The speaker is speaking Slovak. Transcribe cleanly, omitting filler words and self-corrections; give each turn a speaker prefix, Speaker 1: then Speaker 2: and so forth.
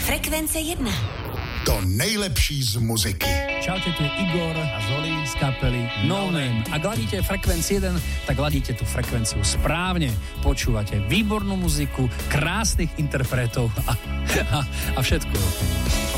Speaker 1: Frekvence 1.
Speaker 2: To nejlepší z muziky.
Speaker 3: Čaute, tu je Igor a Zolín z kapely No Name. Ak ladíte Frekvenciu 1, tak ladíte tú frekvenciu správne. Počúvate výbornú muziku, krásnych interpretov a všetko.